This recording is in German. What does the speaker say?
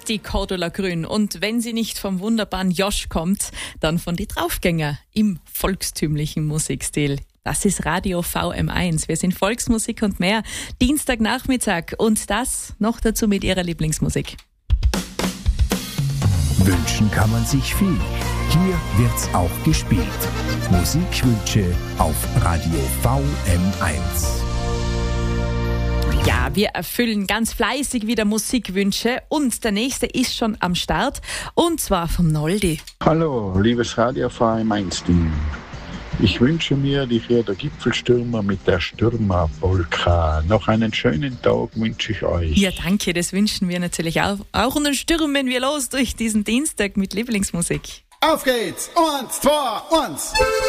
die Cordula Grün. Und wenn sie nicht vom wunderbaren Josh kommt, dann von die Draufgänger im volkstümlichen Musikstil. Das ist Radio VM1. Wir sind Volksmusik und mehr. Dienstagnachmittag und das noch dazu mit ihrer Lieblingsmusik. Wünschen kann man sich viel. Hier wird's auch gespielt. Musikwünsche auf Radio VM1. Ja, wir erfüllen ganz fleißig wieder Musikwünsche und der nächste ist schon am Start und zwar vom Noldi. Hallo, liebes Radio VM1-Team. Ich wünsche mir die Vierter Gipfelstürmer mit der Stürmerpolka. Noch einen schönen Tag wünsche ich euch. Ja, danke, das wünschen wir natürlich auch. Und dann stürmen wir los durch diesen Dienstag mit Lieblingsmusik. Auf geht's! 1, 2, 1!